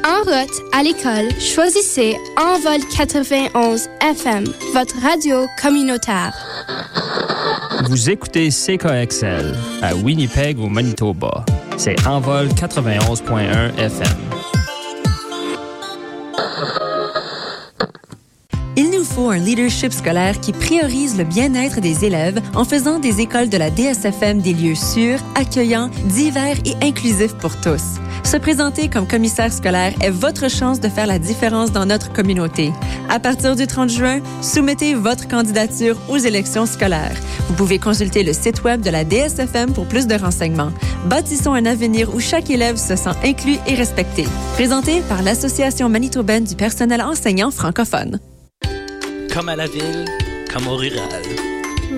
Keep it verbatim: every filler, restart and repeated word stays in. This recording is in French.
En route à l'école, choisissez Envol quatre-vingt-onze F M, votre radio communautaire. Vous écoutez C K X L à Winnipeg au Manitoba. C'est Envol quatre-vingt-onze point un F M. Il nous faut un leadership scolaire qui priorise le bien-être des élèves en faisant des écoles de la D S F M des lieux sûrs, accueillants, divers et inclusifs pour tous. Se présenter comme commissaire scolaire est votre chance de faire la différence dans notre communauté. À partir du trente juin, soumettez votre candidature aux élections scolaires. Vous pouvez consulter le site web de la D S F M pour plus de renseignements. Bâtissons un avenir où chaque élève se sent inclus et respecté. Présenté par l'Association manitobaine du personnel enseignant francophone. Comme à la ville, comme au rural.